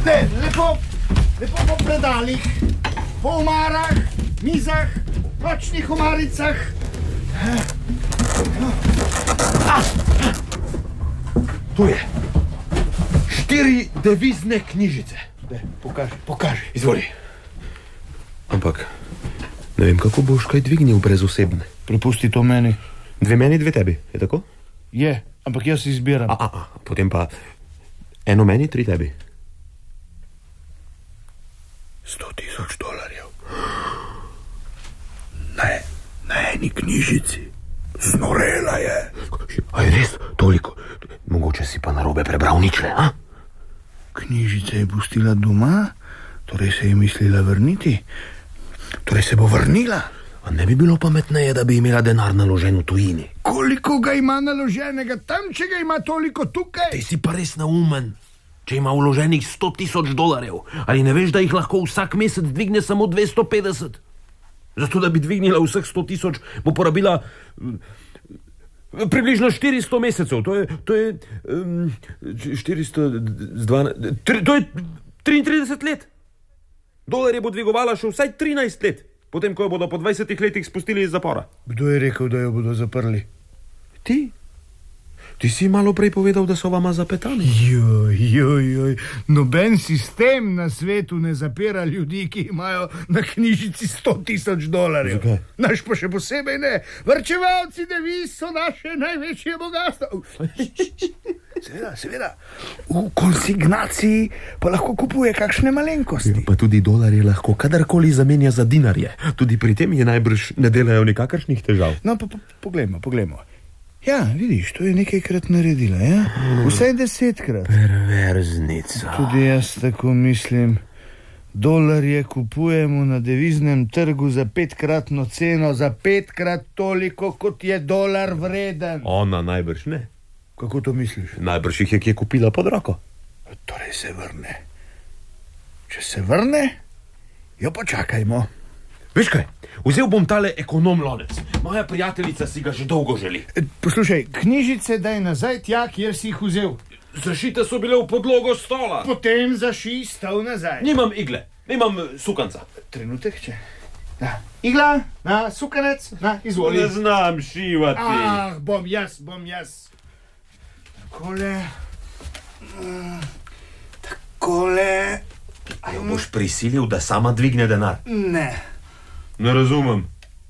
Ne, lepo po predalih, po omarah, mizah, nočnih omaricah. Tu je. 4 devizne knjižice. Pokaži. Izvoli. Ampak ne vem, kako boš kaj dvignil brez osebne. Prepusti to meni. 2 meni, 2 tebi, je tako? Je, ampak jaz izbiram. Potem pa 1 meni, 3 tebi. $100,000. Na eni knjižici. Znorela je. Aj res, toliko. Mogoče si pa narobe prebral ničle, a? Knjižice je pustila doma, torej se je mislila vrniti. Torej se bo vrnila. A ne bi bilo pametneje, da bi imela denar naložen v tujini? Koliko ga ima naloženega tam, če ga ima toliko tukaj? Ti si pa res neumen. Če ima vloženih $100,000, ali ne veš, da jih lahko vsak mesec dvigne samo 250? Zato, da bi dvignila vseh 100,000, bo porabila približno 400 mesecev. To je 412... To je 33 let. Dolarje bo dvigovala še vsaj 13 let, potem, ko jo bodo po 20 letih spustili iz zapora. Kdo je rekel, da jo bodo zaprli? Ti si malo prej povedal, da so vama zapetali. Joj, noben sistem na svetu ne zapira ljudi, ki imajo na knjižici $100,000. Zakaj? Naš pa še posebej ne. Varčevalci deviz so naše največje bogatstvo. Seveda. V konsignaciji pa lahko kupuje kakšne malenkosti. Pa tudi dolarje lahko kadarkoli zamenja za dinarje. Tudi pri tem je najbrž ne delajo nikakršnih težav. No, poglejmo. Ja, vidiš, to je nekajkrat naredila, ja? Vsaj 10-krat. Perverznica. Tudi jaz tako mislim. Dolarje kupujemo na deviznem trgu za 5-kratno ceno, za 5-krat toliko, kot je dolar vreden. Ona najbrž ne. Kako to misliš? Najbrž jih je kje kupila pod roko. Torej se vrne. Če se vrne, jo počakajmo. Veš kaj, vzel bom tale ekonom lonec. Moja prijateljica si ga že dolgo želi. Poslušaj, knjižice daj nazaj tja, kjer si jih vzel. Zašite so bile v podlogo stola. Potem zašij stol nazaj. Nimam igle, nimam sukanca. Trenutek, če. Igla, sukanec, izvoli. Ne znam šivati. Bom jaz. Takole. A jo boš prisilil, da sama dvigne denar? Ne razumem.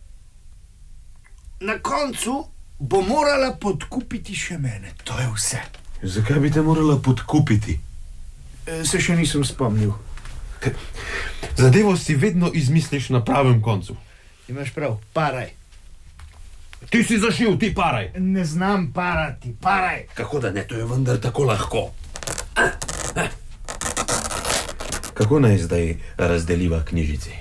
Na koncu bo morala podkupiti še mene. To je vse. Zakaj bi te morala podkupiti? Se še nisem spomnil. Zadevo si vedno izmisliš na pravem koncu. Imaš prav, paraj. Ti si zašil, ti paraj. Ne znam parati, paraj. Kako da ne, to je vendar tako lahko. Kako naj zdaj razdeliva knjižici?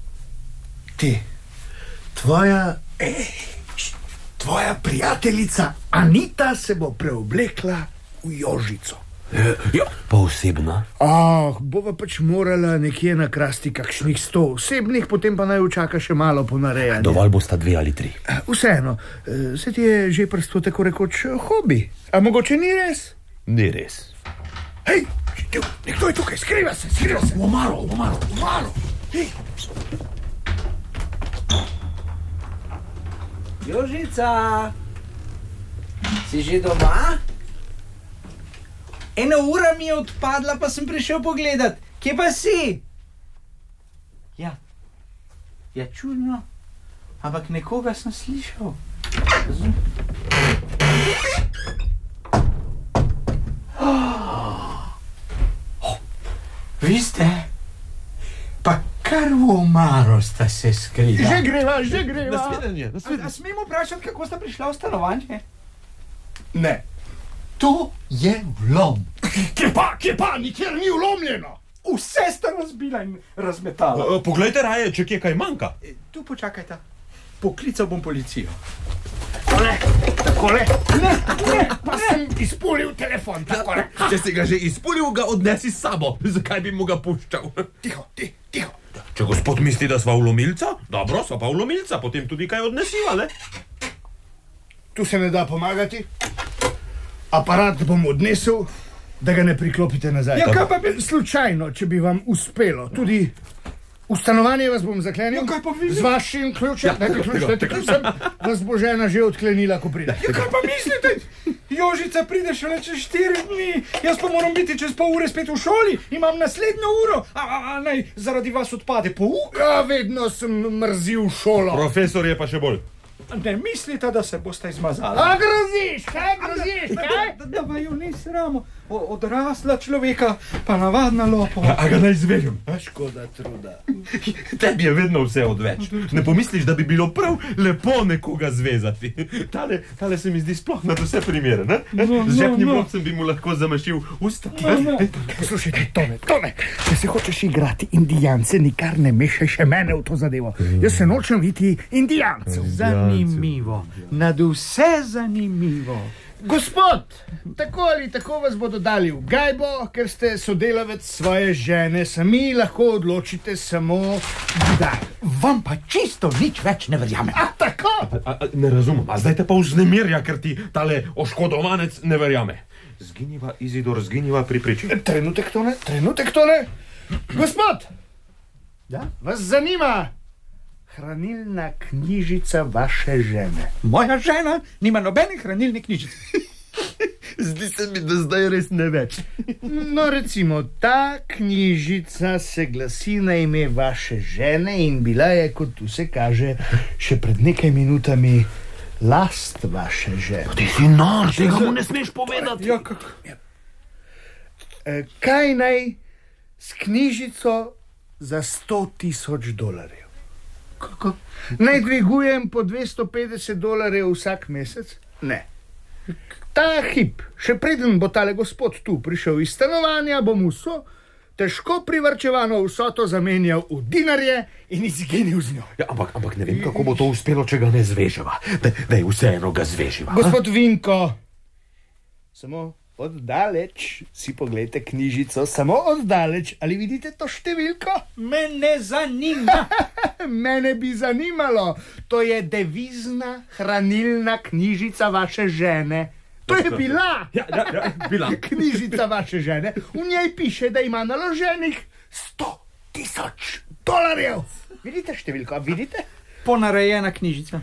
Tvoja prijateljica Anita se bo preoblekla v Jožico. Ja, pa osebna? Bova pač morala nekje nakrasti kakšnih 100 osebnih, potem pa naj čaka še malo ponarejanja. Dovolj bosta 2 ali 3. Vseeno, se ti je že prsto tako rekoč hobi. A mogoče ni res? Ni res. Hej, nekdo je tukaj, skriva se. V omaro. Hej. Jožica, si že doma? 1 ura mi je odpadla, pa sem prišel pogledat. Kje pa si? Ja, čudno, ampak nekoga sem slišal. Vi ste? Pa kar v omaro sta se skrila. Že greva. Nasvidenje. A smemo vprašati, kako sta prišla v stanovanje? Ne. To je vlom. Kje pa, nikjer ni vlomljeno. Vse sta razbila in razmetala. Poglejte raje, če kje kaj manjka. Tu počakajta. Poklical bom policijo. Takole. Ne, pa sem izpulil telefon, takole. Če si ga že izpulil, ga odnesi s sabo. Zakaj bi mu ga puščal? Tiho. Če gospod misli, da sva vlomilca, dobro, sva pa vlomilca, potem tudi kaj odnesiva, ne? Tu se ne da pomagati. Aparat bom odnesel, da ga ne priklopite nazaj. Ja, kaj pa bi... Slučajno, če bi vam uspelo, tudi v stanovanje vas bom zaklenil. Ja, kaj pa vi? Z vašim ključem, dajte ključ, vas bo žena že odklenila, ko pride. Ja, kaj pa mislite? Jožica pride šele čez 4 dni. Jaz pa moram biti čez pol ure spet v šoli. Imam naslednjo uro. A naj zaradi vas odpade pouk? Ja, vedno sem mrzil šolo. Profesor je pa še bolj. Ne mislite, da se boste izmazali? A groziš, kaj groziš, kaj? Da vaju ni sramo. Odrasla človeka, pa navadna lopova. A ga naj zvežem? Škoda truda. Tebi je vedno vse odveč. Ne pomisliš, da bi bilo prav lepo nekoga zvezati. Tale se mi zdi sploh nad vse primere, ne? Z žepnim blokcem bi mu lahko zamašil usta. Poslušajte, Tone, če se hočeš igrati indijance, nikar ne mešaj še mene v to zadevo. Jaz se nočem biti indijancev. Zanimivo, nad vse zanimivo. Gospod, tako ali tako vas bodo dali v gajbo, ker ste sodelavec svoje žene, sami lahko odločite samo kdaj. Vam pa čisto nič več ne verjamem. A tako? Ne razumem, a zdaj te pa vznemirja, ker ti tale oškodovanec ne verjame. Zginiva, Izidor, zginiva pri priči. Trenutek, Tone. Gospod, ja? Vas zanima hranilna knjižica vaše žene? Moja žena nima nobenih hranilnih knjižic. Zdi se mi, da zdaj res ne več. No, recimo, ta knjižica se glasi na ime vaše žene in bila je, kot vse kaže, še pred nekaj minutami last vaše žene. Ti si nor, tega mu ne smeš povedati. Ja, kako? Kaj naj s knjižico za $100,000? Kako? Naj dvigujem po $250 vsak mesec? Ne. Ta hip, še preden bo tale gospod tu prišel iz stanovanja, bom vso težko privarčevano vsoto zamenjal v dinarje in izginil z njo. Ja, ampak ne vem, kako bo to uspelo, če ga ne zveževa. Daj vseeno ga zveživa. Gospod Vinko, samo oddaleč si poglejte knjižico, samo oddaleč. Ali vidite to številko? Me ne zanima. Mene bi zanimalo. To je devizna hranilna knjižica vaše žene. To je bila. Ja, bila. Knjižica vaše žene. V njej piše, da ima naloženih $100,000. Vidite številko? Vidite? Ponarejena knjižica.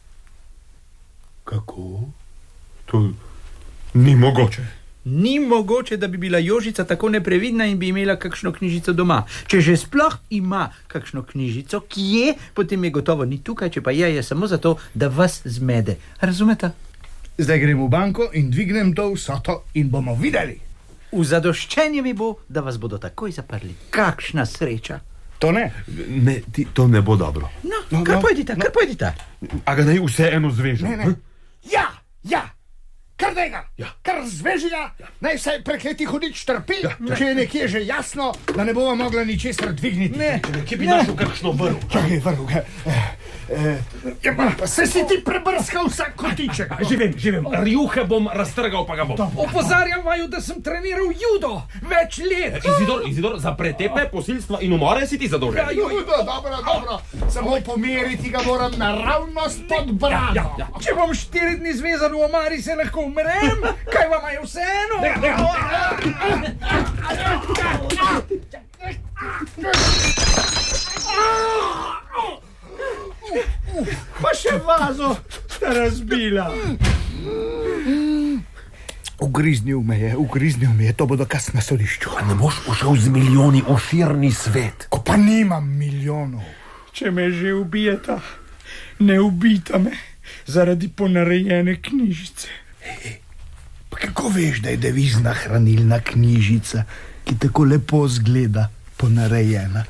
Kako? To ni mogoče. Ni mogoče, da bi bila Jožica tako neprevidna in bi imela kakšno knjižico doma. Če že sploh ima kakšno knjižico, ki je, potem je gotovo ni tukaj, če pa je samo zato, da vas zmede. Razumete? Zdaj grem v banko in dvignem to vsoto in bomo videli. V zadoščenje mi bo, da vas bodo takoj zaprli. Kakšna sreča. To ne. Ne, to ne bo dobro. Kar pojdite. A ga naj vseeno zvežem? Ne. Ja. Kar daj ga, kar zveži ga, naj vsaj prekleti hudič trpi, če je nekje že jasno, da ne bova mogla ničesar dvigniti. Ne. Kje bi našel kakšno vrv? Čakaj, vrv ga. Pa se si ti prebrskal vsak kotiček. Živim. Rjuhe bom raztrgal, pa ga bom. Opozarjam vaju, da sem treniral judo več let. Izidor, za pretepe, posilstva in umore si ti zadolžen. Dobro. Samo pomeriti ga moram naravnost pod brado. Če bom 4 dni zvezan v omari, se lahko umrem. Kaj vam je vseeno? Pa še vazo sta razbila. Ugriznil me je, to bo dokaz na sodišču. Ne boš ušel z milijoni v širni svet. Ko pa nimam milijonov. Če me že ubijeta, ne ubijta me zaradi ponarejene knjižice. Pa kako veš, da je devizna hranilna knjižica, ki tako lepo zgleda ponarejena?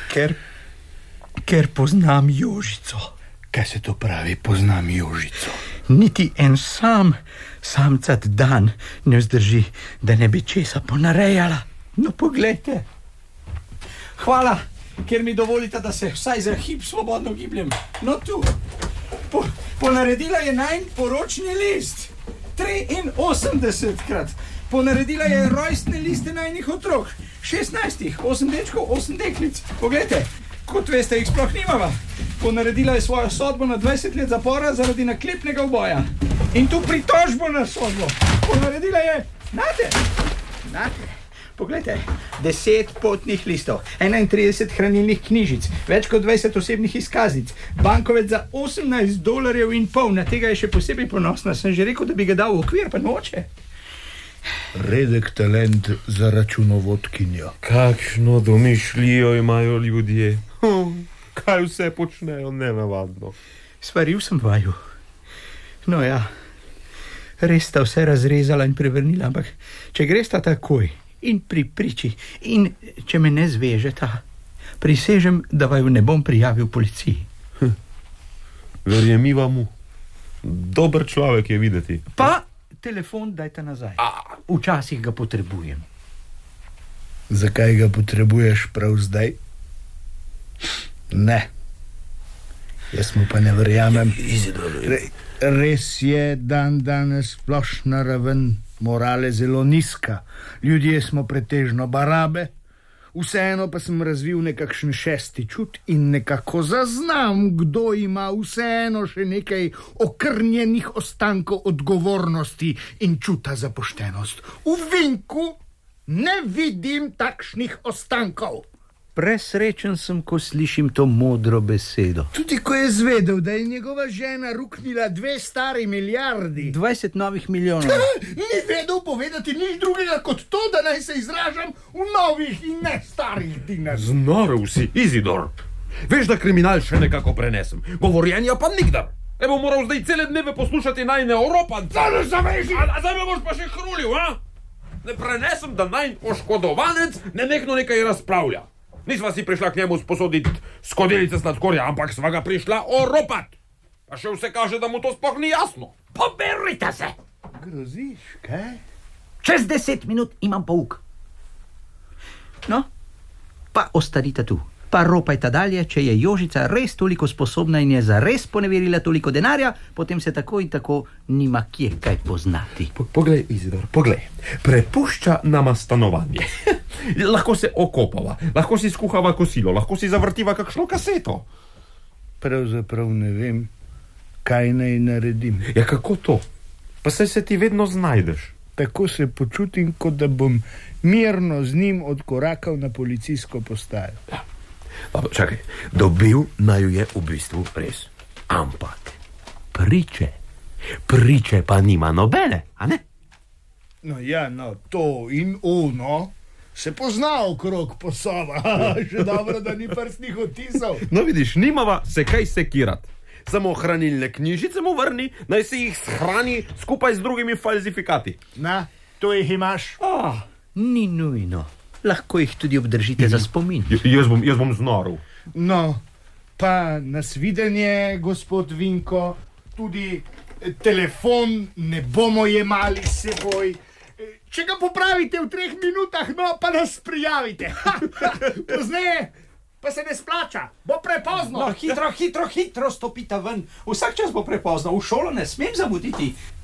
Ker poznam Jožico. Kaj se to pravi, poznam Jožico? Niti en samcat dan ne vzdrži, da ne bi česa ponarejala. No, poglejte. Hvala, ker mi dovolite, da se vsaj za hip svobodno gibljem. No, tu. Ponaredila je najn poročni list. 83-krat. Ponaredila je rojstne liste najnih otrok. 16, 8 dečkov, 8 deklic. Poglejte, kot veste, jih sploh nimava. Ponaredila je svojo sodbo na 20 let zapora zaradi naklepnega uboja. In tu pritožbo na sodbo. Ponaredila je, znate, Poglejte, 10 potnih listov, 31 hranilnih knjižic, več kot 20 osebnih izkaznic, bankovec za $18,50, na tega je še posebej ponosna. Sem že rekel, da bi ga dal v okvir, pa noče. Redek talent za računovodkinjo. Kakšno domišljijo imajo ljudje. Kaj vse počnejo nenavadno. Svaril sem vaju. No ja, res sta vse razrezala in prevrnila, ampak če gresta takoj in pri priči in če me ne zvežeta, prisežem, da vaju ne bom prijavil policiji. Verjemiva mu. Dober človek je videti. Pa telefon dajte nazaj. Včasih ga potrebujem. Zakaj ga potrebuješ prav zdaj? Ne. Jaz mu pa ne verjamem. Res je danes splošna raven morale zelo nizka. Ljudje smo pretežno barabe. Vseeno pa sem razvil nekakšen šesti čut in nekako zaznam, kdo ima vseeno še nekaj okrnjenih ostankov odgovornosti in čuta za poštenost. V Vinku ne vidim takšnih ostankov. Presrečen sem, ko slišim to modro besedo. Tudi ko je zvedel, da je njegova žena ruknila 2 stari milijardi. 20 novih milijonov. Ni vedel povedati nič drugega kot to, da naj se izražam v novih in ne starih dinarjih. Znorel si, Izidor. Veš, da kriminal še nekako prenesem. Govorjenja pa nikdar. Ne bom moral zdaj cele dneve poslušati najne Evropance. A zdaj me boš pa še hrulil, a? Ne prenesem, da najn oškodovanec nenehno nekaj razpravlja. Nisva si prišla k njemu sposoditi skodelice sladkorja, ampak sva ga prišla oropat. Pa še vse kaže, da mu to sploh ni jasno. Poberite se! Groziš, kaj? Čez 10 minut imam pouk. No, pa ostanite tu. Pa ropajte dalje, če je Jožica res toliko sposobna in je zares poneverila toliko denarja, potem se tako in tako nima kje kaj poznati. Poglej, Izidor, poglej. Prepušča nama stanovanje. Lahko se okopava, lahko si skuhava kosilo, lahko si zavrtiva kakšno kaseto. Pravzaprav ne vem, kaj naj naredim. Ja, kako to? Pa saj se ti vedno znajdeš. Tako se počutim, kot da bom mirno z njim odkorakal na policijsko postajo. Ja. Čakaj, dobil naju je v bistvu res. Ampak priče pa nima nobene, a ne? No ja, no, to in ono se pozna okrog po sobah. Še dobro, da ni prstnih odtisov. No vidiš, nimava se kaj sekirat. Samo hranilne knjižice mu vrni, naj si jih shrani skupaj z drugimi falsifikati. Na, to jih imaš. Ni nujno. Lahko jih tudi obdržite za spomin. Jaz bom znoril. No, pa nasvidenje, gospod Vinko, tudi telefon ne bomo jemali s seboj. Če ga popravite v 3 minutah, no, pa nas prijavite. Pozneje pa se ne splača, bo prepozno. No, hitro stopite ven. Vsak čas bo prepozno, v šolo ne smem zamuditi.